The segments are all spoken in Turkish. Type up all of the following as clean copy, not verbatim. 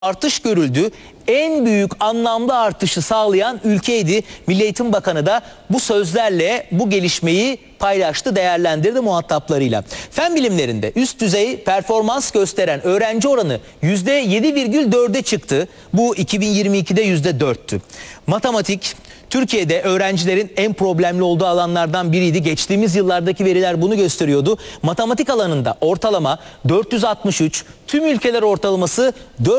artış görüldü. En büyük anlamda artışı sağlayan ülkeydi. Milli Eğitim Bakanı da bu sözlerle bu gelişmeyi paylaştı, değerlendirdi muhataplarıyla. Fen bilimlerinde üst düzey performans gösteren öğrenci oranı %7,4'e çıktı. Bu 2022'de %4'tü. Matematik Türkiye'de öğrencilerin en problemli olduğu alanlardan biriydi. Geçtiğimiz yıllardaki veriler bunu gösteriyordu. Matematik alanında ortalama 463, tüm ülkeler ortalaması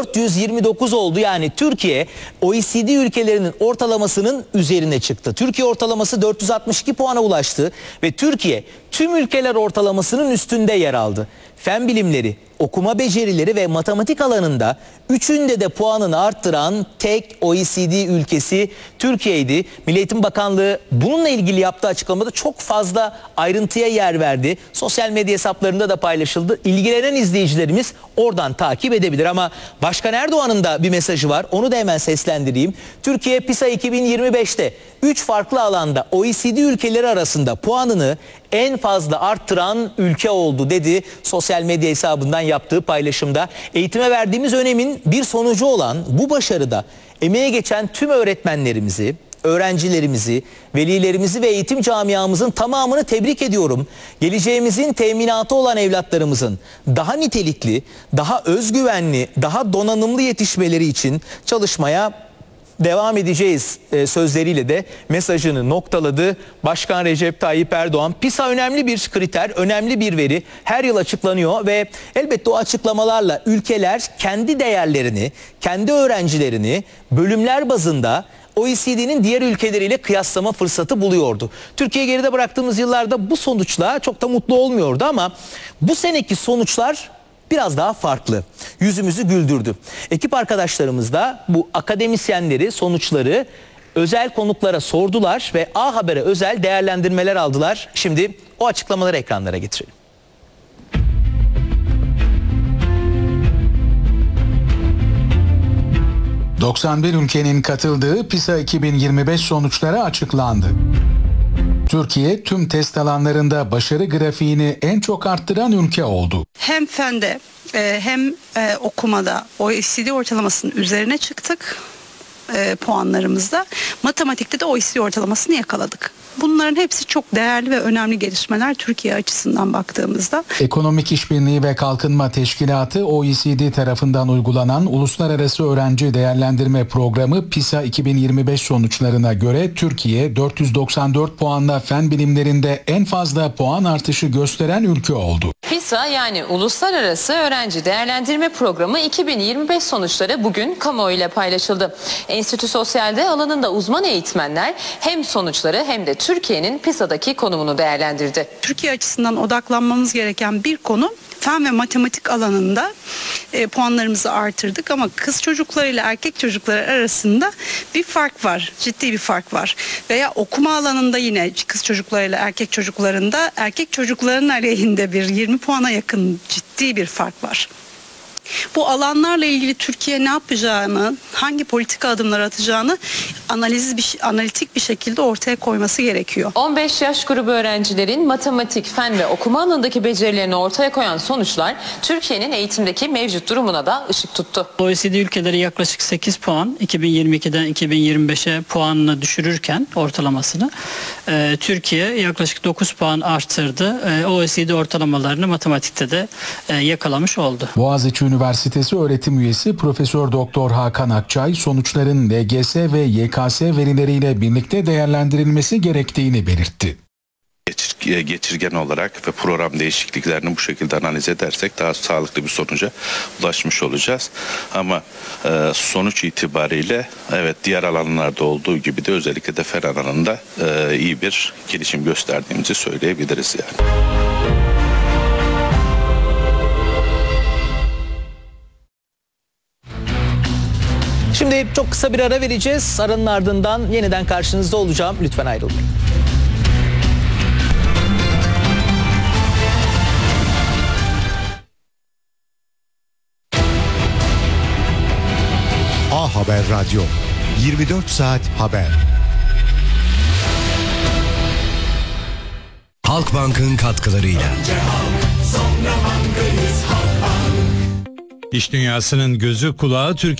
429 oldu. Yani Türkiye OECD ülkelerinin ortalamasının üzerine çıktı. Türkiye ortalaması 462 puana ulaştı ve Türkiye tüm ülkeler ortalamasının üstünde yer aldı. Fen bilimleri, okuma becerileri ve matematik alanında üçünde de puanını arttıran tek OECD ülkesi Türkiye'ydi. Milli Eğitim Bakanlığı bununla ilgili yaptığı açıklamada çok fazla ayrıntıya yer verdi. Sosyal medya hesaplarında da paylaşıldı. İlgilenen izleyicilerimiz oradan takip edebilir ama Başkan Erdoğan'ın da bir mesajı var. Onu da hemen seslendireyim. Türkiye PISA 2025'te 3 farklı alanda OECD ülkeleri arasında puanını en fazla arttıran ülke oldu dedi. Sosyal medya hesabından yaptığı paylaşımda eğitime verdiğimiz önemin bir sonucu olan bu başarıda emeğe geçen tüm öğretmenlerimizi, öğrencilerimizi, velilerimizi ve eğitim camiamızın tamamını tebrik ediyorum. Geleceğimizin teminatı olan evlatlarımızın daha nitelikli, daha özgüvenli, daha donanımlı yetişmeleri için çalışmaya devam edeceğiz sözleriyle de mesajını noktaladı Başkan Recep Tayyip Erdoğan. PISA önemli bir kriter, önemli bir veri. Her yıl açıklanıyor ve elbette o açıklamalarla ülkeler kendi değerlerini, kendi öğrencilerini bölümler bazında OECD'nin diğer ülkeleriyle kıyaslama fırsatı buluyordu. Türkiye geride bıraktığımız yıllarda bu sonuçla çok da mutlu olmuyordu ama bu seneki sonuçlar biraz daha farklı. Yüzümüzü güldürdü. Ekip arkadaşlarımız da bu akademisyenleri, sonuçları özel konuklara sordular ve A Haber'e özel değerlendirmeler aldılar. Şimdi o açıklamaları ekranlara getirelim. ...91 ülkenin katıldığı PISA 2025 sonuçları açıklandı. Türkiye tüm test alanlarında başarı grafiğini en çok arttıran ülke oldu. Hem fende hem okumada OECD ortalamasının üzerine çıktık puanlarımızda. Matematikte de OECD ortalamasını yakaladık. Bunların hepsi çok değerli ve önemli gelişmeler Türkiye açısından baktığımızda. Ekonomik İşbirliği ve Kalkınma Teşkilatı OECD tarafından uygulanan Uluslararası Öğrenci Değerlendirme Programı PISA 2025 sonuçlarına göre Türkiye 494 puanla fen bilimlerinde en fazla puan artışı gösteren ülke oldu. PISA yani Uluslararası Öğrenci Değerlendirme Programı 2025 sonuçları bugün kamuoyuyla paylaşıldı. Enstitü Sosyal'de alanında uzman eğitmenler hem sonuçları hem de Türkiye'nin PISA'daki konumunu değerlendirdi. Türkiye açısından odaklanmamız gereken bir konu fen ve matematik alanında puanlarımızı artırdık ama kız çocuklarıyla erkek çocukları arasında bir fark var. Ciddi bir fark var. Veya okuma alanında yine kız çocuklarıyla erkek çocuklarında erkek çocukların aleyhinde bir 20 puana yakın ciddi bir fark var. Bu alanlarla ilgili Türkiye ne yapacağını, hangi politika adımlar atacağını analitik bir şekilde ortaya koyması gerekiyor. 15 yaş grubu öğrencilerin matematik, fen ve okuma alanındaki becerilerini ortaya koyan sonuçlar Türkiye'nin eğitimdeki mevcut durumuna da ışık tuttu. OECD ülkeleri yaklaşık 8 puan 2022'den 2025'e puanını düşürürken ortalamasını Türkiye yaklaşık 9 puan arttırdı. OECD ortalamalarını matematikte de yakalamış oldu. Boğaziçi Üniversitesi öğretim üyesi Profesör Doktor Hakan Akçay sonuçların LGS ve YKS verileriyle birlikte değerlendirilmesi gerektiğini belirtti. Geçirgen olarak ve program değişikliklerini bu şekilde analiz edersek daha sağlıklı bir sonuca ulaşmış olacağız. Ama sonuç itibariyle evet diğer alanlarda olduğu gibi de özellikle de fen alanında iyi bir gelişim gösterdiğimizi söyleyebiliriz yani. Şimdi çok kısa bir ara vereceğiz. Aranın ardından yeniden karşınızda olacağım. Lütfen ayrılmayın. A Haber Radyo, 24 saat haber. Halkbank'ın katkılarıyla. Önce halk, sonra bankayız Halkbank. İş dünyasının gözü kulağı Türkiye